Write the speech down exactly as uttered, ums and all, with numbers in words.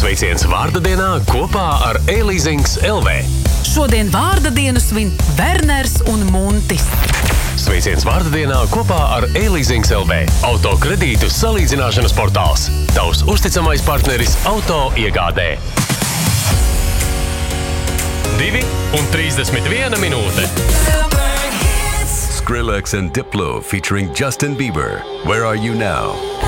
Sveiciens vārda dienā kopā ar E-Leasings L V. Šodien vārda dienu svin Werners un Muntis. Sveiciens vārda dienā kopā ar E-Leasings L V. Auto kredītu salīdzināšanas portāls. Tavs uzticamais partneris auto iegādē. Divi un trīsdesmit viena minūte. Skrillex and Diplo featuring Justin Bieber. Where are you now?